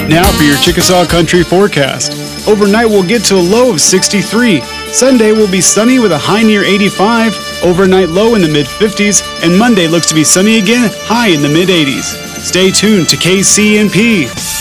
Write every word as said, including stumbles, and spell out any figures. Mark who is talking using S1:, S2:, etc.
S1: Now for your Chickasaw Country forecast. Overnight we'll get to a low of sixty-three. Sunday will be sunny with a high near eighty-five. Overnight low in the mid fifties. And Monday looks to be sunny again, high in the mid eighties. Stay tuned to K C N P.